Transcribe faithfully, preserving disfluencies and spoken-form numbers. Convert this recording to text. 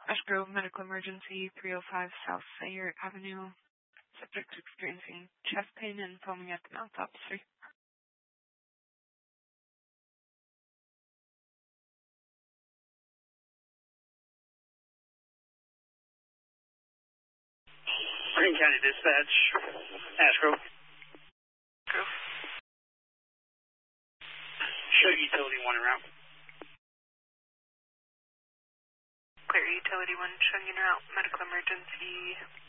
Ash Grove Medical Emergency, three oh five South Sayre Avenue. Subject experiencing chest pain and foaming at the mouth. Officer. Green County Dispatch, Ash Grove. Grove. Show Utility one en route. Clear Utility one, showing en route, medical emergency.